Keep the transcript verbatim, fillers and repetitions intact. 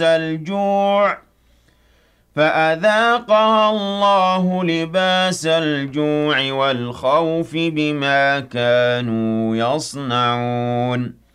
الجوع فأذاقها الله لباس الجوع والخوف بما كانوا يصنعون